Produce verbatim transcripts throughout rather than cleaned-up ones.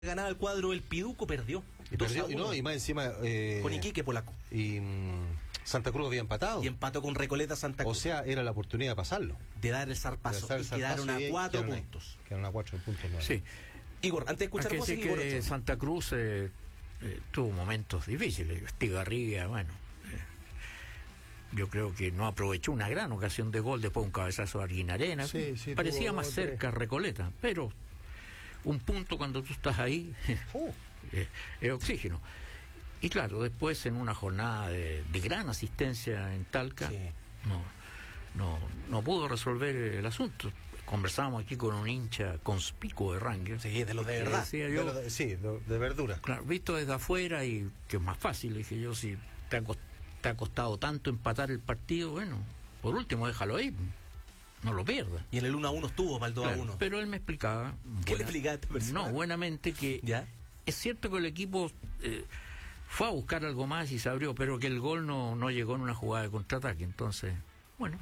ganaba el cuadro el Piduco, perdió. Perdió y, no, y más encima... Eh, con Iquique, polaco. Y mmm, Santa Cruz había empatado. Y empató con Recoleta Santa Cruz. O sea, era la oportunidad de pasarlo. De dar el zarpazo. De el y quedaron a cuatro quedaron puntos. Ahí, quedaron a cuatro puntos. ¿No? Sí. Igor, antes de escuchar vos, Igor, que Ochoa. Santa Cruz eh, eh, tuvo momentos difíciles. Estigarribia, bueno... Eh, yo creo que no aprovechó una gran ocasión de gol después de un cabezazo de Arguinarena. Sí, sí, parecía más cerca tres. Recoleta, pero un punto cuando tú estás ahí uh. es, es oxígeno. Y claro, después en una jornada de, de gran asistencia en Talca, sí. no, no, no pudo resolver el asunto. Conversábamos aquí con un hincha conspicuo de Rangers. Sí, de lo de verdad. Yo, de lo de, sí, de, de verdura. Claro, visto desde afuera y que es más fácil, dije yo, si te ha costado te ha costado tanto empatar el partido, bueno, por último déjalo ahí, no lo pierdas. Y en el uno a uno estuvo para el dos a uno. Pero él me explicaba... ¿Qué buena, le explicaba a esta persona? No, buenamente que ¿ya? Es cierto que el equipo eh, fue a buscar algo más y se abrió, pero que el gol no, no llegó en una jugada de contraataque, entonces, bueno,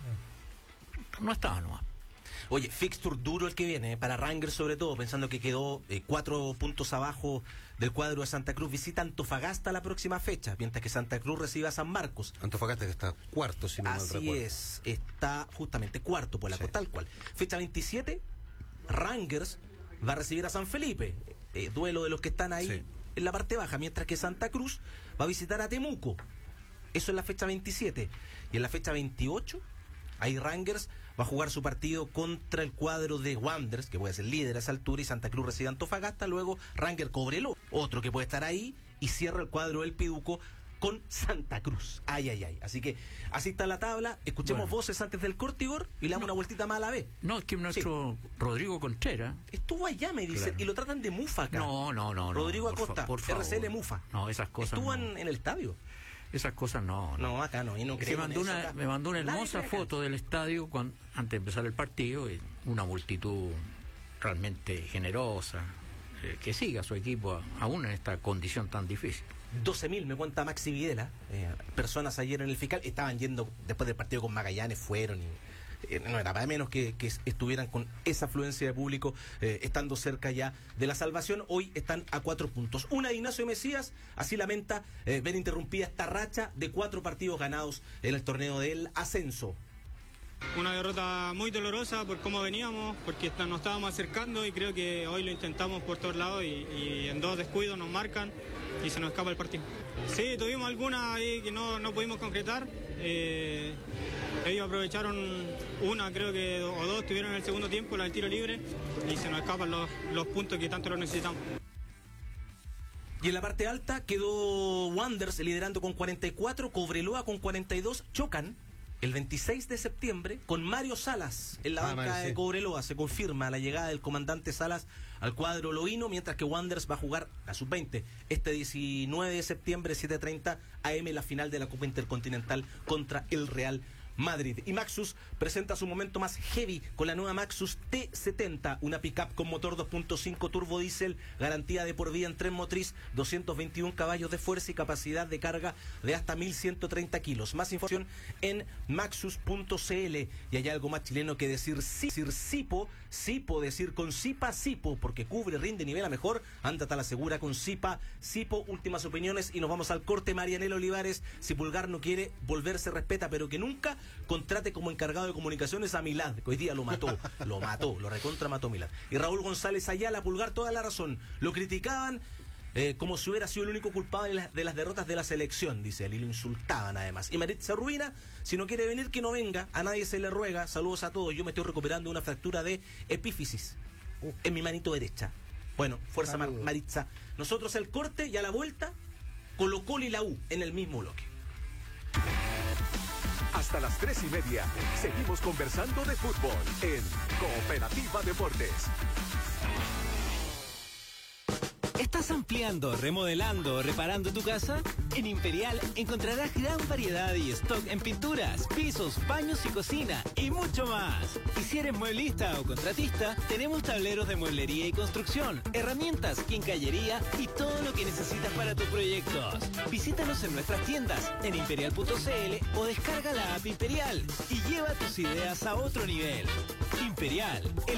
no estaba nomás. Oye, fixture duro el que viene, eh, para Rangers sobre todo, pensando que quedó eh, cuatro puntos abajo del cuadro de Santa Cruz. Visita Antofagasta la próxima fecha, mientras que Santa Cruz recibe a San Marcos. Antofagasta que está cuarto, si no mal recuerdo. Así es, está justamente cuarto por la sí. tal cual. Fecha veintisiete, Rangers va a recibir a San Felipe, eh, duelo de los que están ahí sí. en la parte baja, mientras que Santa Cruz va a visitar a Temuco. Eso es la fecha veintisiete. Y en la fecha veintiocho... ahí Rangers va a jugar su partido contra el cuadro de Wanderers, que puede ser líder a esa altura, y Santa Cruz recibe a Antofagasta. Luego Rangers Cobreloa, otro que puede estar ahí, y cierra el cuadro del Piduco con Santa Cruz. Ay, ay, ay. Así que así está la tabla. Escuchemos bueno. voces antes del corte, Igor, y le damos no, una vueltita más a la vez. No, es que nuestro sí. Rodrigo Contreras estuvo allá, me dicen, claro. y lo tratan de mufa acá. No, no, no. Rodrigo no, Acosta, por fa, por R C L Mufa. No, esas cosas Estuvo no. en, en el estadio. Esas cosas no, no. No, acá no. Y no me, mandó una, me mandó una hermosa foto del estadio cuando, antes de empezar el partido, y una multitud realmente generosa, eh, que siga a su equipo aún en esta condición tan difícil. doce mil, me cuenta Maxi Videla, eh, personas ayer en el Fiscal, estaban yendo después del partido con Magallanes, fueron y... Eh, no era para menos que, que estuvieran con esa afluencia de público, eh, estando cerca ya de la salvación. Hoy están a cuatro puntos. Una de Ignacio Mesías, así lamenta eh, ver interrumpida esta racha de cuatro partidos ganados en el torneo del ascenso. Una derrota muy dolorosa por cómo veníamos, porque nos estábamos acercando y creo que hoy lo intentamos por todos lados y, y en dos descuidos nos marcan y se nos escapa el partido. Sí, tuvimos algunas ahí que no, no pudimos concretar. Eh, ellos aprovecharon una, creo que, o dos, tuvieron en el segundo tiempo, la del tiro libre, y se nos escapan los, los puntos que tanto lo necesitamos. Y en la parte alta quedó Wanderers liderando con cuarenta y cuatro, Cobreloa con cuarenta y dos, chocan el veintiséis de septiembre con Mario Salas en la ah, banca man, de sí. Cobreloa. Se confirma la llegada del comandante Salas al cuadro loíno, mientras que Wanderers va a jugar a sub veinte este diecinueve de septiembre, siete treinta a eme, la final de la Copa Intercontinental contra el Real Madrid. Y Maxus presenta su momento más heavy con la nueva Maxus T setenta, una pickup con motor dos punto cinco turbo diésel, garantía de por vida en tren motriz, doscientos veintiún caballos de fuerza y capacidad de carga de hasta mil ciento treinta kilos. Más información en maxus punto cl. Y hay algo más chileno que decir, decir Sipo, Sipo, decir con Sipa, Sipo, porque cubre, rinde, nivela mejor. Ándate a la segura con Sipa, Sipo. Últimas opiniones y nos vamos al corte. Marianela Olivares, si Pulgar no quiere volver, se respeta, pero que nunca contrate como encargado de comunicaciones a Milad, que hoy día lo mató, lo mató, lo recontra mató Milad. Y Raúl González Ayala, Pulgar, toda la razón. Lo criticaban eh, como si hubiera sido el único culpable de las, de las derrotas de la selección, dice él, y lo insultaban además. Y Maritza Rubina, si no quiere venir, que no venga, a nadie se le ruega. Saludos a todos, yo me estoy recuperando de una fractura de epífisis uh, en mi manito derecha. Bueno, fuerza Mar Maritza. Nosotros el corte y a la vuelta, Colo Colo y la U en el mismo bloque. Hasta las tres y media, seguimos conversando de fútbol en Cooperativa Deportes. ¿Estás ampliando, remodelando o reparando tu casa? En Imperial encontrarás gran variedad y stock en pinturas, pisos, baños y cocina y mucho más. Y si eres mueblista o contratista, tenemos tableros de mueblería y construcción, herramientas, quincallería y todo lo que necesitas para tus proyectos. Visítanos en nuestras tiendas en imperial punto cl o descarga la app Imperial y lleva tus ideas a otro nivel. Imperial, el